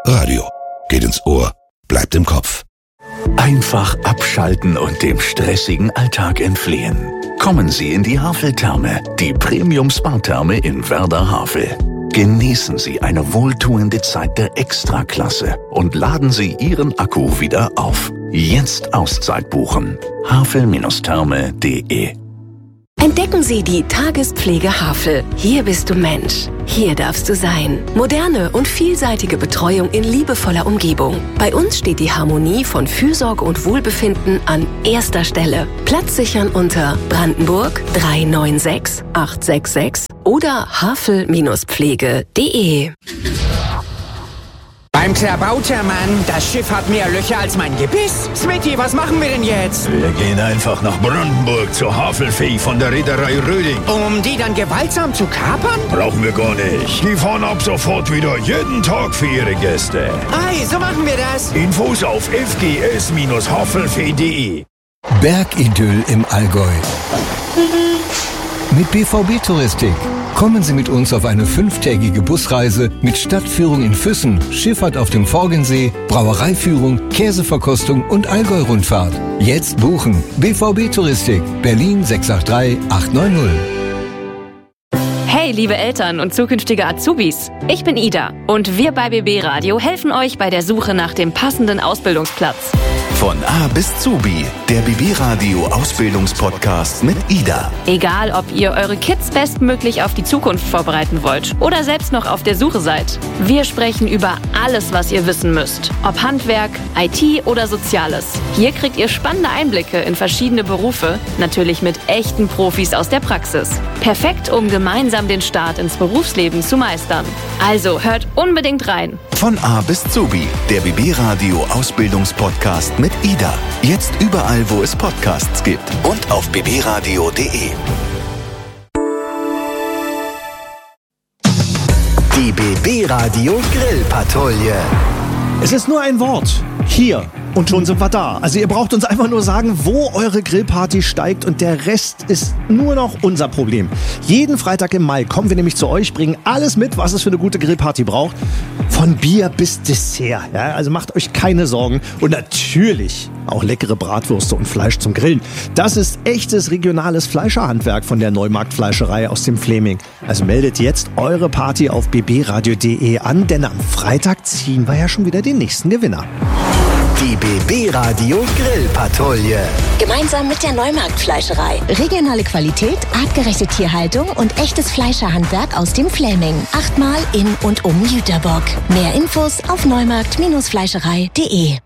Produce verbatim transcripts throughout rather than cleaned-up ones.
Radio. Geht ins Ohr, bleibt im Kopf. Einfach abschalten und dem stressigen Alltag entfliehen. Kommen Sie in die Havel-Therme, die Premium-Spa-Therme in Werder-Havel. Genießen Sie eine wohltuende Zeit der Extraklasse und laden Sie Ihren Akku wieder auf. Jetzt Auszeit buchen. havel Therme punkt de. Entdecken Sie die Tagespflege Havel. Hier bist du Mensch. Hier darfst du sein. Moderne und vielseitige Betreuung in liebevoller Umgebung. Bei uns steht die Harmonie von Fürsorge und Wohlbefinden an erster Stelle. Platz sichern unter Brandenburg drei neun sechs acht sechs sechs oder havel Pflege punkt de. Beim Klabautermann, das Schiff hat mehr Löcher als mein Gebiss. Smitty, was machen wir denn jetzt? Wir gehen einfach nach Brandenburg zur Havelfee von der Reederei Röding. Um die dann gewaltsam zu kapern? Brauchen wir gar nicht. Die fahren ab sofort wieder jeden Tag für ihre Gäste. Ei, so machen wir das. Infos auf f g s havelfee punkt de. Bergidyll im Allgäu. Mit B V B-Touristik. Kommen Sie mit uns auf eine fünftägige Busreise mit Stadtführung in Füssen, Schifffahrt auf dem Forgensee, Brauereiführung, Käseverkostung und Allgäu-Rundfahrt. Jetzt buchen. B V B-Touristik. Berlin sechs acht drei acht neun null. Hey, liebe Eltern und zukünftige Azubis. Ich bin Ida und wir bei B B Radio helfen euch bei der Suche nach dem passenden Ausbildungsplatz. Von A bis Zubi, der B B Radio Ausbildungspodcast mit Ida. Egal, ob ihr eure Kids bestmöglich auf die Zukunft vorbereiten wollt oder selbst noch auf der Suche seid. Wir sprechen über alles, was ihr wissen müsst. Ob Handwerk, I T oder Soziales. Hier kriegt ihr spannende Einblicke in verschiedene Berufe, natürlich mit echten Profis aus der Praxis. Perfekt, um gemeinsam den Start ins Berufsleben zu meistern. Also hört unbedingt rein. Von A bis Zubi, der B B Radio Ausbildungspodcast mit Ida. Jetzt überall, wo es Podcasts gibt und auf b b radio punkt de. Die B B Radio Grillpatrouille. Es ist nur ein Wort. Hier. Und schon sind wir da. Also ihr braucht uns einfach nur sagen, wo eure Grillparty steigt und der Rest ist nur noch unser Problem. Jeden Freitag im Mai kommen wir nämlich zu euch, bringen alles mit, was es für eine gute Grillparty braucht. Von Bier bis Dessert. Ja, also macht euch keine Sorgen. Und natürlich auch leckere Bratwürste und Fleisch zum Grillen. Das ist echtes regionales Fleischerhandwerk von der Neumarktfleischerei aus dem Fleming. Also meldet jetzt eure Party auf b b radio punkt de an, denn am Freitag ziehen wir ja schon wieder den nächsten Gewinner. Die B B Radio Grillpatrouille. Gemeinsam mit der Neumarktfleischerei. Regionale Qualität, artgerechte Tierhaltung und echtes Fleischerhandwerk aus dem Fleming. Achtmal in und um Jüterbock. Mehr Infos auf neumarkt Fleischerei punkt de.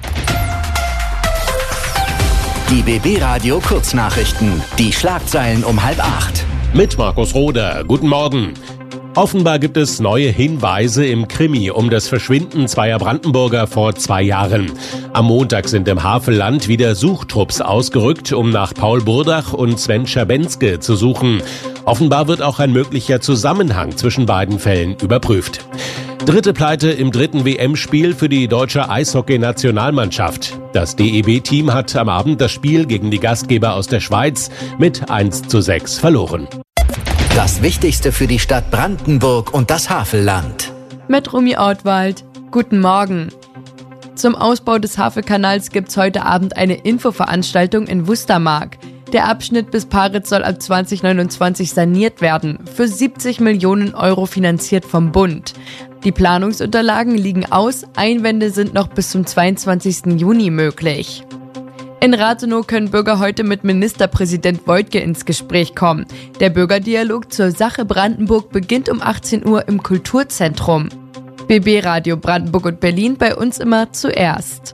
Die B B Radio Kurznachrichten. Die Schlagzeilen um halb acht. Mit Markus Roder. Guten Morgen. Offenbar gibt es neue Hinweise im Krimi um das Verschwinden zweier Brandenburger vor zwei Jahren. Am Montag sind im Havelland wieder Suchtrupps ausgerückt, um nach Paul Burdach und Sven Schabenske zu suchen. Offenbar wird auch ein möglicher Zusammenhang zwischen beiden Fällen überprüft. Dritte Pleite im dritten W M-Spiel für die deutsche Eishockey-Nationalmannschaft. Das D E B-Team hat am Abend das Spiel gegen die Gastgeber aus der Schweiz mit eins zu sechs verloren. Das Wichtigste für die Stadt Brandenburg und das Havelland. Mit Rumi Ortwald. Guten Morgen. Zum Ausbau des Havelkanals gibt's heute Abend eine Infoveranstaltung in Wustermark. Der Abschnitt bis Paritz soll ab zwanzig neunundzwanzig saniert werden, für siebzig Millionen Euro finanziert vom Bund. Die Planungsunterlagen liegen aus, Einwände sind noch bis zum zweiundzwanzigsten Juni möglich. In Rathenow können Bürger heute mit Ministerpräsident Woidke ins Gespräch kommen. Der Bürgerdialog zur Sache Brandenburg beginnt um achtzehn Uhr im Kulturzentrum. B B Radio Brandenburg und Berlin bei uns immer zuerst.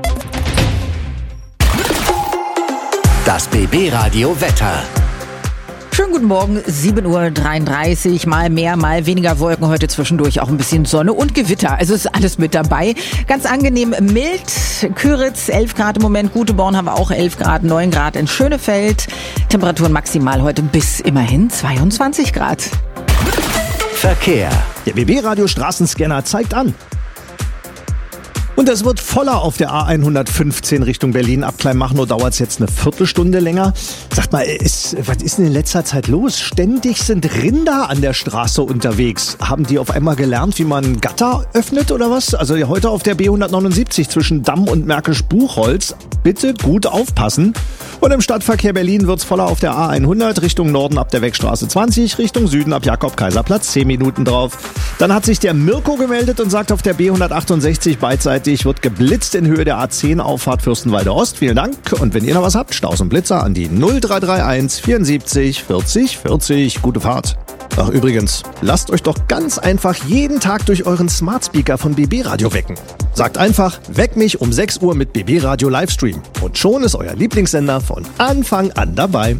Das B B Radio Wetter. Schönen guten Morgen, sieben Uhr dreiunddreißig, mal mehr, mal weniger Wolken, heute zwischendurch auch ein bisschen Sonne und Gewitter, also ist alles mit dabei. Ganz angenehm mild, Küritz elf Grad im Moment, Guteborn haben wir auch elf Grad, neun Grad in Schönefeld, Temperaturen maximal heute bis immerhin zweiundzwanzig Grad. Verkehr. Der B B Radio Straßenscanner zeigt an. Und es wird voller auf der A hundertfünfzehn Richtung Berlin. Ab Kleinmachnow dauert es jetzt eine Viertelstunde länger. Sagt mal, ist, was ist denn in letzter Zeit los? Ständig sind Rinder an der Straße unterwegs. Haben die auf einmal gelernt, wie man Gatter öffnet oder was? Also heute auf der B hundertneunundsiebzig zwischen Damm und Märkisch-Buchholz. Bitte gut aufpassen. Und im Stadtverkehr Berlin wird's voller auf der A hundert Richtung Norden ab der Wegstraße zwanzig, Richtung Süden ab Jakob-Kaiser-Platz zehn Minuten drauf. Dann hat sich der Mirko gemeldet und sagt, auf der B hundertachtundsechzig beidseitig wird geblitzt in Höhe der A zehn Auffahrt Fürstenwalde Ost. Vielen Dank. Und wenn ihr noch was habt, Staus und Blitzer an die null drei drei eins vierundsiebzig vierzig vierzig. Gute Fahrt. Ach übrigens, lasst euch doch ganz einfach jeden Tag durch euren Smart Speaker von B B Radio wecken. Sagt einfach, weck mich um sechs Uhr mit B B Radio Livestream. Und schon ist euer Lieblingssender von Anfang an dabei.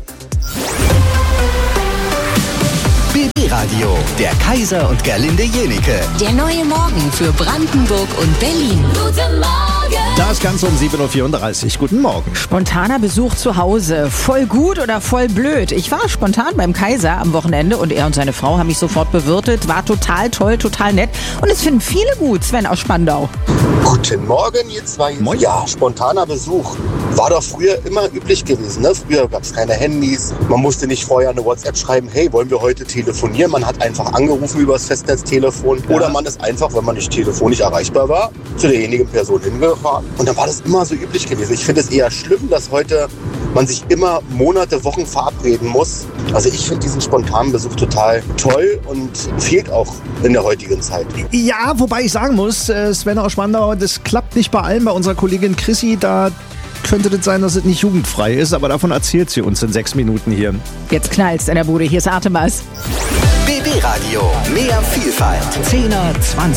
B B Radio, der Kaiser und Gerlinde Jenike. Der neue Morgen für Brandenburg und Berlin. Guten Morgen! Das Ganze um sieben Uhr vierunddreißig. Guten Morgen. Spontaner Besuch zu Hause. Voll gut oder voll blöd? Ich war spontan beim Kaiser am Wochenende und er und seine Frau haben mich sofort bewirtet. War total toll, total nett. Und es finden viele gut. Sven aus Spandau. Guten Morgen, ihr zwei. Moin. Ja, spontaner Besuch. War doch früher immer üblich gewesen. Ne? Früher gab es keine Handys. Man musste nicht vorher eine WhatsApp schreiben, hey, wollen wir heute telefonieren? Man hat einfach angerufen über das Festnetztelefon. Ja. Oder man ist einfach, wenn man nicht telefonisch erreichbar war, zu derjenigen Person hingefahren. Und dann war das immer so üblich gewesen. Ich finde es eher schlimm, dass heute man sich immer Monate, Wochen verabreden muss. Also ich finde diesen spontanen Besuch total toll und fehlt auch in der heutigen Zeit. Ja, wobei ich sagen muss, Sven aus Spandau, das klappt nicht bei allen. Bei unserer Kollegin Chrissy, da könnte das sein, dass es nicht jugendfrei ist, aber davon erzählt sie uns in sechs Minuten hier. Jetzt knallt's in der Bude. Hier ist Artemas. B B Radio, mehr Vielfalt. Zehner, zwanzig.